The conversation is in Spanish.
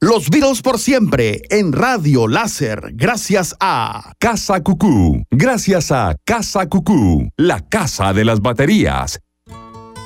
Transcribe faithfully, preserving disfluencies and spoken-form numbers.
Los Beatles por siempre en Radio Láser, gracias a Casa Cucú. Gracias a Casa Cucú, la casa de las baterías.